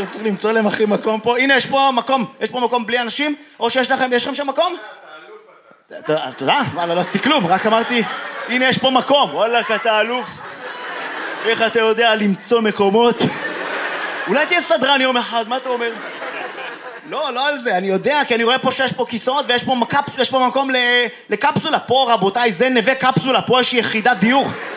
צריך למצוא להם אחי מקום פה. הנה, יש פה מקום בלי אנשים, או יש לכם שם מקום? תודה, וואלה, לא עשיתי כלום, רק אמרתי, הנה יש פה מקום. וואלה, אתה אלוף. איך אתה יודע למצוא מקומות? אולי תהיה סדרן יום אחד, מה אתה אומר? לא על זה, אני יודע, כי אני רואה פה שיש פה כיסאות ויש פה מקום לקפסולה. פה, רבותיי, זה נווה קפסולה, פה יש יחידת דיור.